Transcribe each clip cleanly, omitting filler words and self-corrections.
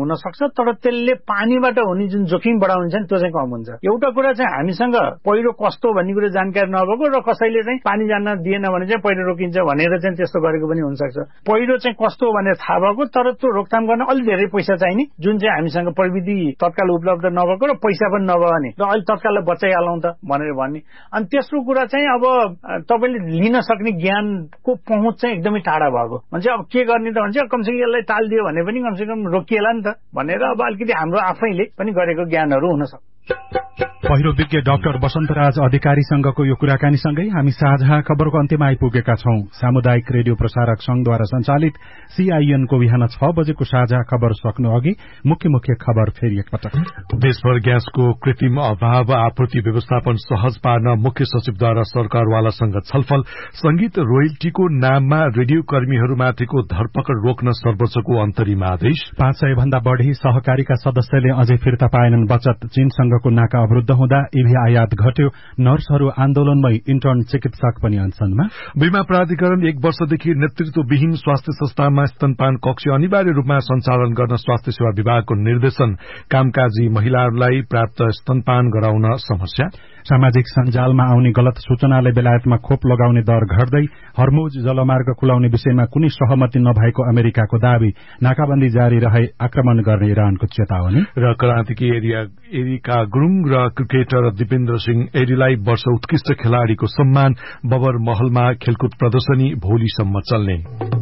हुन सक्छ, तर त्यसले पानीबाट हुने जुन जोखिम बढाउने छ नि त्यो चाहिँ कम हुन्छ। एउटा कुरा चाहिँ हामीसँग पहिरो कस्तो भन्ने कुरा जानकारी नभएको र कसैले चाहिँ पानी जान्न दिएन भने चाहिँ पहिरो रोकिन्छ भनेर चाहिँ त्यस्तो गरेको पनि हुन सक्छ। पहिरो चाहिँ कस्तो भनेर थाहा भएको तर त्यो रोकथाम गर्न अलि धेरै पैसा चाहिने, जुन चाहिँ हामीसँग प्रविधि तत्काल उपलब्ध नभएको र पैसा पनि नभने र अहिले तत्काललाई बचाइहालौँ त भनेर भन्ने। अनि तेस्रो कुरा चाहिँ अब तपाईले लिन सक्ने ज्ञानको पहुँच चाहिँ एकदमै टाढा भएको भन्छ। अब के गर्ने त भन्छ, कमसेकम यसलाई टाल्दियो भने पनि कमसेकम रोकिएला नि त भनेर अब अलिकति हाम्रो आफैले पनि गरेको ज्ञानहरू हुन सक्छ। पहिरो विज्ञ डाक्टर वसन्तराज अधिकारीसँगको यो कुराकानीसँगै हामी साझा खबरको अन्त्यमा आइपुगेका छौं। सामुदायिक रेडियो प्रसारक संघद्वारा सञ्चालित CIN को बिहान 6 बजेको साझा खबर सक्नु अघि मुख्य खबर फेरि एकपटक। देशभर ग्यासको कृत्रिम अभाव आपूर्ति व्यवस्थापन सहज पार्न मुख्य सचिवद्वारा सरकारवालासँग छलफल। संगीत रोयल्टीको नाममा रेडियो कर्मीहरूमाथिको धरपकड रोक्न सर्वोच्चको अन्तरिम आदेश। 500 भन्दा बढ़ी सहकारीका सदस्यले अझै फिर्ता पाएनन् बचत। चीनसँगको नाका अवरुद्ध हुँदा EV आयात घट्यो। नर्सहरू आन्दोलनमै, इन्टर्न चिकित्सक पनि अनसनमा। बीमा प्राधिकरण 1 वर्षदेखि नेतृत्वविहीन स्वास्थ्य संस्थामा स्तनपान कक्ष अनिवार्य रूपमा सञ्चालन गर्न स्वास्थ्य सेवा विभागको निर्देशन। कामकाजी महिलाहरूलाई प्राप्त स्तनपान गराउन समस्या। सामाजिक सञ्जालमा आउने गलत सूचनाले बेलायतमा खोप लगाउने दर घट्दै। हर्मुज जलमार्ग खुलाउने विषयमा कुनै सहमति नभएको अमेरिकाको दावी। नाकाबन्दी जारी रहे आक्रमण गर्ने इरानको चेतावनी। र क्रान्तिकी एरिका गुरुङ र क्रिकेटर दिपेन्द्र सिंह एरीलाई वर्ष उत्कृष्ट खेलाड़ीको सम्मान। बबर महलमा खेलकुद प्रदर्शनी भोलिसम्म चल्ने।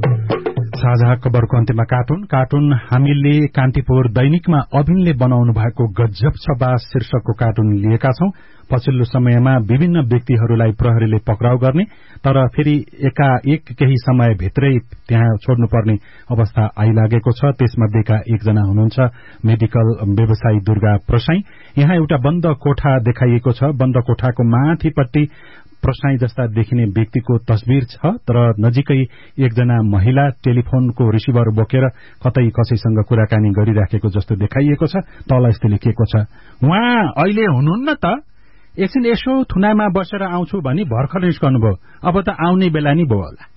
साझा खबरको अन्त्यमा कार्टुन हामीले कान्तिपुर दैनिकमा अभिनले बनाउनु भएको गजब छ बास शीर्षकको कार्टुन लिएका छौं। पछिल्लो समयमा विभिन्न व्यक्तिहरूलाई प्रहरीले पक्राउ गर्ने तर फेरि एकाएक केही समय भित्रै त्यहाँ छोड्नुपर्ने अवस्था आइलागेको छ। त्यसमध्येका एकजना हुनुहुन्छ मेडिकल व्यवसायी दुर्गा प्रसाई। यहाँ एउटा बन्द कोठा देखाइएको छ। बन्द कोठाको माथिपट्टि प्रसाई जस्ता देखिने व्यक्तिको तस्बिर छ, तर नजिकै एकजना महिला टेलिफोनको रिसिभर बोकेर कतै कसैसँग कुराकानी गरिराखेको जस्तो देखाइएको छ। तल यस्तो लेखिएको छ, उहाँ अहिले हुनुहुन्न त, एकछिन यसो थुनामा बसेर आउँछु भनी भर्खर निस्कनुभयो, अब त आउने बेला नि भयो होला।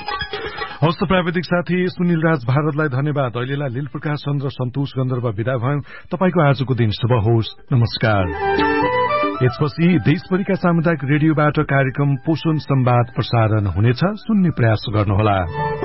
हस्त प्राविधिक साथी सुनिल राज भारतलाई धन्यवाद। अहिलेलाई लील प्रकाश चन्द्र सन्तोष गन्धर्व विदा भयौं। तपाईको आजको दिन शुभ होस्। नमस्कार। यसपछि देशभरिका सामुदायिक रेडियोबाट कार्यक्रम पोषण संवाद प्रसारण हुनेछ। सुन्ने प्रयास गर्नुहोला।